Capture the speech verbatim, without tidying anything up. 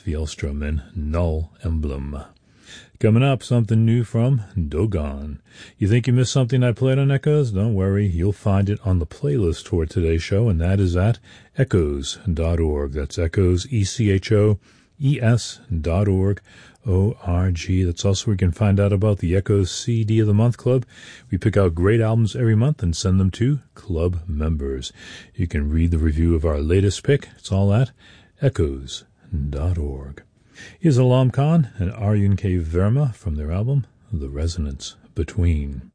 Fjellstrom and Null Emblem. Coming up, something new from Dogon. You think you missed something I played on Echoes? Don't worry, you'll find it on the playlist for today's show, and that is at echoes dot org. That's Echoes, E C H O E S dot org, O R G. That's also where you can find out about the Echoes C D of the Month Club. We pick out great albums every month and send them to club members. You can read the review of our latest pick. It's all at echoes dot org. Here's Alam Khan and Arjun K. Verma from their album, The Resonance Between.